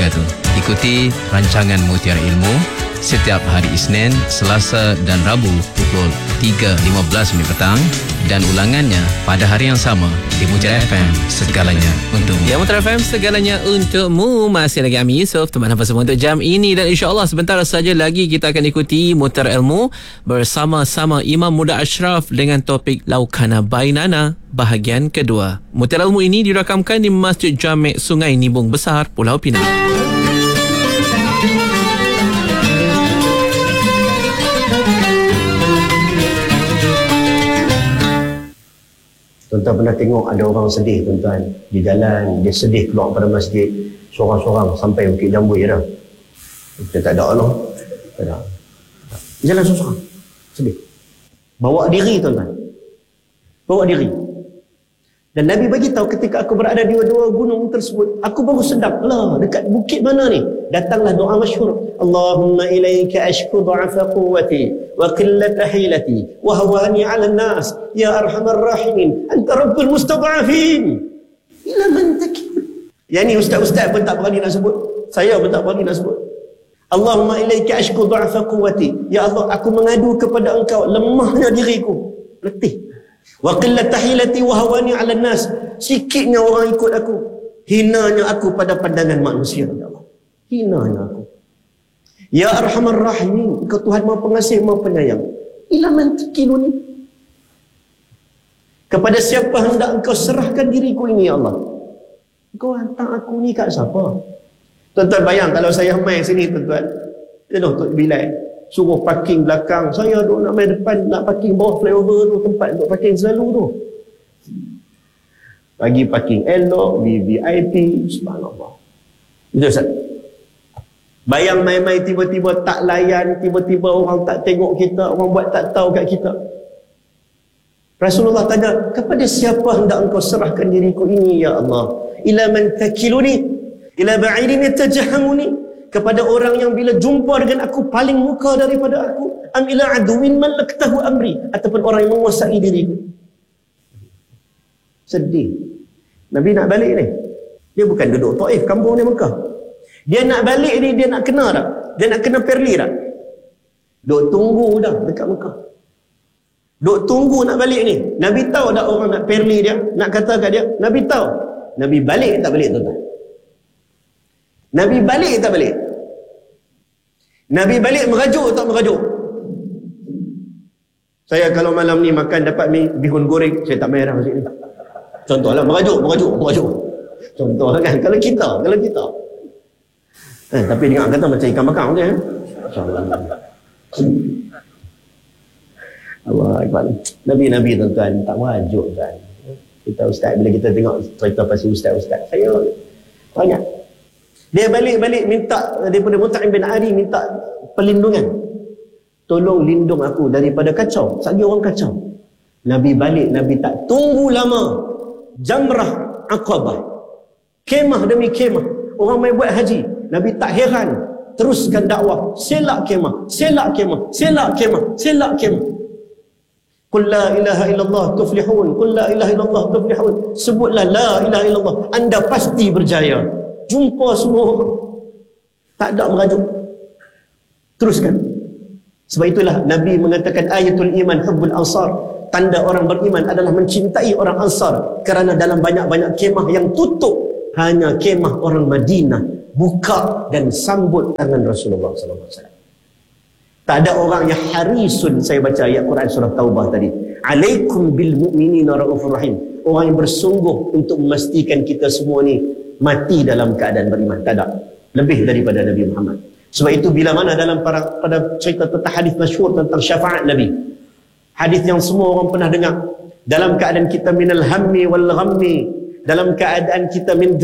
wabarakatuh. Ikuti rancangan Mutiara Ilmu setiap hari Isnin, Selasa dan Rabu pukul 3.15 petang dan ulangannya pada hari yang sama di Mutiara FM, segalanya untukmu. Ya, Mutiara FM, segalanya untukmu. Masih lagi Ami Yusof, teman apa semua untuk jam ini, dan insyaAllah sebentar saja lagi kita akan ikuti Mutiara Ilmu bersama-sama Imam Muda Ashraf dengan topik Laukana Bainana bahagian kedua. Mutiara Ilmu ini dirakamkan di Masjid Jami' Sungai Nibung Besar, Pulau Pinang. Tuan-tuan pernah tengok ada orang sedih, tuan-tuan, di jalan, dia sedih keluar pada masjid seorang-seorang sampai Bukit Jambu je dah. Dia tak ada Allah, tak ada. Jalan seorang, sedih. Bawa diri, tuan-tuan. Bawa diri. Dan Nabi bagi tahu ketika aku berada di dua gunung tersebut, aku baru sedap lah dekat bukit mana ni. Datanglah doa masyhur. Allahumma ilaika ashku du'afa quwwati wa qillata hilati wa hawani 'ala an-nas ya arhamar rahimin anta rabbul mustad'afin. Ila man takil. Yani ustaz-ustaz pun tak berani nak sebut. Saya pun tak berani nak sebut. Allahumma ilaika ashku du'afa quwwati. Ya Allah, aku mengadu kepada engkau lemahnya diriku, letih. Wa qillata hilati wa hawani 'ala an-nas, sikitnya orang ikut aku, hinanya aku pada pandangan manusia. Ya Allah, hinanya aku. Ya arhamar rahimin, engkau Tuhan Maha Pengasih Maha Penyayang. Ila man takiluni, kepada siapa hendak engkau serahkan diriku ini, ya Allah. Engkau hantar aku ni kat siapa? Tuan-tuan bayang kalau saya main sini, tuan-tuan, Tok Bilal suruh parking belakang, saya duk nak main depan, nak parking bawah flyover tu, tempat untuk parking selalu tu. Bagi parking elok, VVIP, subhanallah. Betul Ustaz? Bayang main-main tiba-tiba tak layan, tiba-tiba orang tak tengok kita, orang buat tak tahu kat kita. Rasulullah tanya, kepada siapa hendak engkau serahkan diriku ini, ya Allah? Ila man takiluni, ila ba'idin yatajahamuni, kepada orang yang bila jumpa dengan aku paling muka daripada aku, am ila aduwin malaktahu amri, ataupun orang yang menguasai diriku. Sedih. Nabi nak balik ni, dia bukan duduk Taif, kampung ni Mekah. Dia nak balik ni, dia nak kena tak? Dia nak kena perli tak? Duk tunggu dah dekat Mekah, duk tunggu nak balik ni. Nabi tahu tak orang nak perli dia, nak kata kat dia? Nabi tahu. Nabi balik tak balik, tuan-tuan? Nabi balik tak balik? Nabi balik merajuk tak merajuk? Saya kalau malam ni makan dapat bihun goreng, saya tak merah masjid ni. Contohlah, merajuk. Contoh kan, kalau kita. Tapi dengar kata macam ikan bakar je. Allah Akbar. Nabi-Nabi, tuan-tuan, tak merajuk, tuan. Kita ustaz, bila kita tengok cerita pasal ustaz-ustaz, saya banyak. Dia balik minta daripada Mut'im bin Adi, minta perlindungan. Tolong lindung aku daripada kacau. Sagi orang kacau. Nabi balik, Nabi tak tunggu lama. Jamrah Aqabah, kemah demi kemah, orang mai buat haji. Nabi tak heran, teruskan dakwah. Selak kemah. Qul la ilaha illallah tuflihun. Qul la ilaha illallah tuflihun. Sebutlah la ilaha illallah, anda pasti berjaya. Jumpa semua orang, tak ada merajuk, teruskan. Sebab itulah Nabi mengatakan ayatul iman hubbul ansar, tanda orang beriman adalah mencintai orang Ansar, kerana dalam banyak-banyak kemah yang tutup, hanya kemah orang Madinah buka dan sambut tangan Rasulullah SAW. Tak ada orang yang harisun. Saya baca ayat Quran surah Taubah tadi, alaikum bil mu'minina raufur rahim, orang yang bersungguh untuk memastikan kita semua ni mati dalam keadaan beriman. Tak ada lebih daripada Nabi Muhammad. Sebab itu bila mana dalam pada cerita tentang hadis masyhur tentang syafaat Nabi, hadis yang semua orang pernah dengar, dalam keadaan kita minal hammi wal ghammi, dalam keadaan kita min